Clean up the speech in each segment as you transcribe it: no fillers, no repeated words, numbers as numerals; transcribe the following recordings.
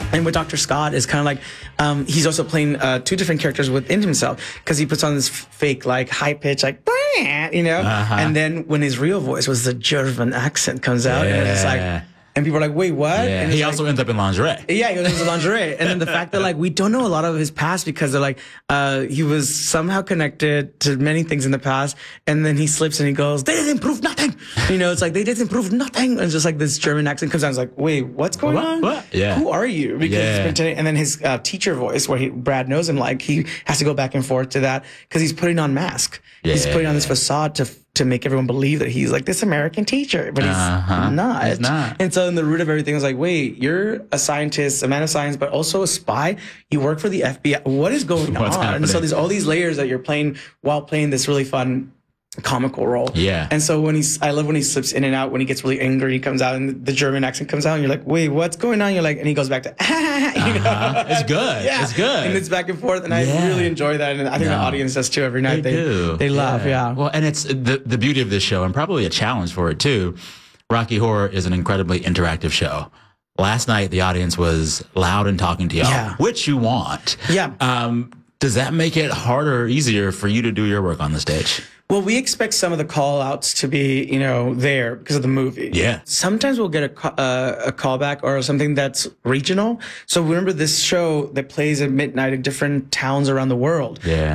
And with Dr. Scott is kind of like, he's also playing two different characters within himself, because he puts on this fake, like, high pitch, like, you know? And then when his real voice was the German accent comes out, and it's like, and people are like, wait, what? Yeah. And he also ends up in lingerie. Yeah, he was in lingerie. And then the fact that, like, we don't know a lot of his past, because they're like, he was somehow connected to many things in the past. And then he slips and he goes, they didn't prove nothing. You know, it's like, they didn't prove nothing. And it's just like this German accent comes out. It's like, wait, what's going on? What? Yeah. Who are you? Because he's pretending. And then his teacher voice, where Brad knows him, like, he has to go back and forth to that, because he's putting on mask. Yeah. He's putting on this facade to make everyone believe that he's like this American teacher, but he's not. He's not. And so in the root of everything, I was like, wait, you're a scientist, a man of science, but also a spy. You work for the FBI. What is going on? Happening? And so there's all these layers that you're playing while playing this really fun comical role. Yeah. And so I love when he slips in and out, when he gets really angry, he comes out and the German accent comes out and you're like, wait, what's going on? You're like, and he goes back to, you know? It's good. Yeah. It's good. And it's back and forth. And I really enjoy that. And I think the audience does too every night. They laugh. Yeah. Well, and it's the beauty of this show, and probably a challenge for it too. Rocky Horror is an incredibly interactive show. Last night, the audience was loud and talking to y'all, which you want. Yeah. Does that make it harder or easier for you to do your work on the stage? Well, we expect some of the call outs to be, you know, there because of the movie. Yeah. Sometimes we'll get a callback or something that's regional. So remember this show that plays at midnight in different towns around the world. Yeah.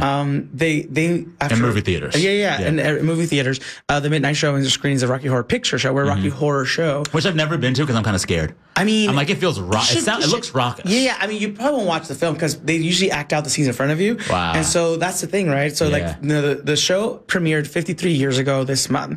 They after in movie theaters. Yeah. And movie theaters. The midnight show and the screens of Rocky Horror Picture Show. We're Rocky Horror Show, which I've never been to because I'm kind of scared. I mean, I'm like, it feels rock. It looks raucous. Yeah. I mean, you probably won't watch the film because they usually act out the scenes in front of you. Wow. And so that's the thing, right? So like the show premiered 53 years ago this month.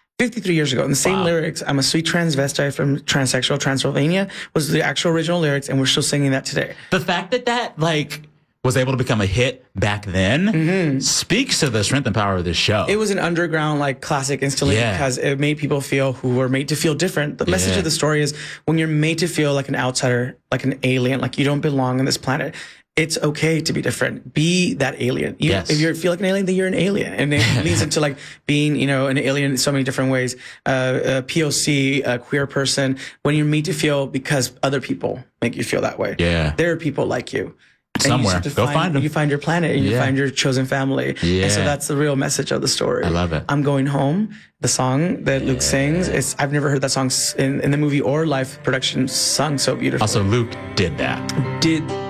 53 years ago. And the same lyrics, I'm a sweet transvestite from transsexual Transylvania, was the actual original lyrics, and we're still singing that today. The fact that like was able to become a hit back then speaks to the strength and power of this show. It was an underground like classic instantly because it made people feel who were made to feel different. The message of the story is when you're made to feel like an outsider, like an alien, like you don't belong on this planet, it's okay to be different. Be that alien. If you feel like an alien, then you're an alien. And it leads into like being, you know, an alien in so many different ways. A POC, a queer person, when you're made to feel because other people make you feel that way. Yeah. There are people like you. Somewhere. Go find them. You find your planet and you find your chosen family. Yeah. And so that's the real message of the story. I love it. I'm Going Home, the song that Luke sings. I've never heard that song in the movie or live production sung so beautifully. Also, Luke did that.